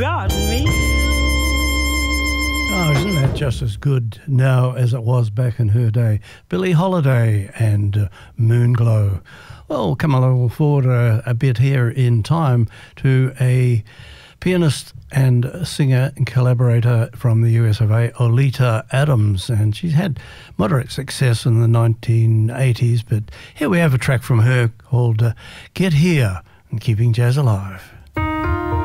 brought me. Oh, isn't that just as good now as it was back in her day? Billie Holiday and Moonglow. Well, come along forward a bit here in time to a pianist and singer and collaborator from the US of A, Oleta Adams, and she's had moderate success in the 1980s, but here we have a track from her called Get Here and Keeping Jazz Alive.